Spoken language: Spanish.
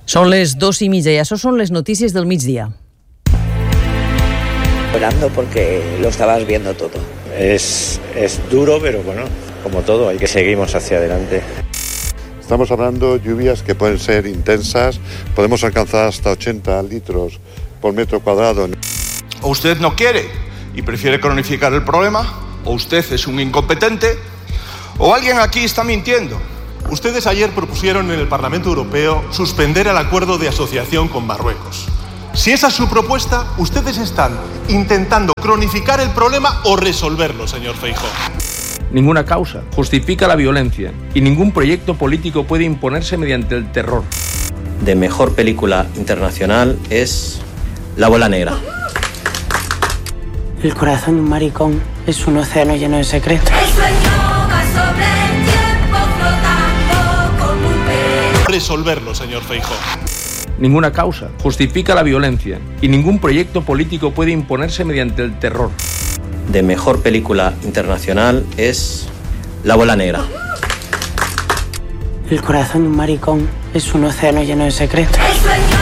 Són les 2:30 i això són les notícies del migdia. Llorando porque lo estabas viendo todo. Es duro, pero bueno, como todo, hay que seguimos hacia adelante. Estamos hablando de lluvias que pueden ser intensas, podemos alcanzar hasta 80 litros por metro cuadrado. O usted no quiere y prefiere cronificar el problema, o usted es un incompetente, o alguien aquí está mintiendo. Ustedes ayer propusieron en el Parlamento Europeo suspender el acuerdo de asociación con Marruecos. Si esa es su propuesta, ustedes están intentando cronificar el problema o resolverlo, señor Feijóo. Ninguna causa justifica la violencia y ningún proyecto político puede imponerse mediante el terror. De mejor película internacional es La Bola Negra. El corazón de un maricón es un océano lleno de secretos. El sueño va sobre el tiempo flotando como un pez. Resolverlo, señor Feijóo. Ninguna causa justifica la violencia y ningún proyecto político puede imponerse mediante el terror. De mejor película internacional es La Bola Negra. El corazón de un maricón es un océano lleno de secretos. El sueño